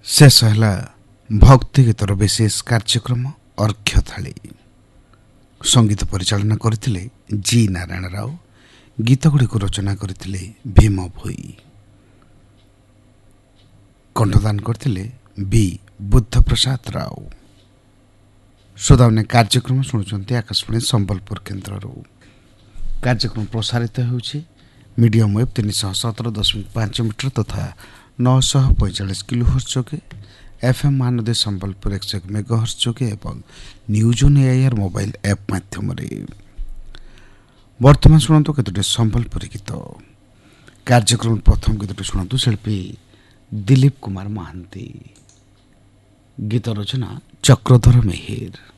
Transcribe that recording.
शेष है भक्ति गीतर विशेष कार्यक्रम अर्घ्यथाली संगीत परिचालना करथिले जी नारायण राव। गीत गुड़ी को रचना करथिले भीम भोई। कंठदान करथिले बी बुद्ध प्रसाद राव। श्रोताने कार्यक्रम शुणुचंती आकाशवाणी संबलपुर केन्द्र। कार्यक्रम प्रसारित होउछि मीडियम वेब 317.5 मीटर तथा 945 किलोहर्ट्ज जोगे, एफएम महानदी संबलपुर 101 मेगाहर्ट्ज जोगे एवं news on AIR mobile app माध्यम वर्तमान शुणु केतोटी संबलपुरी गीत। कार्यक्रम प्रथम गीतटी शुणु शिल्पी दिलीप कुमार महांती। गीत रचना चक्रधर मेहेर।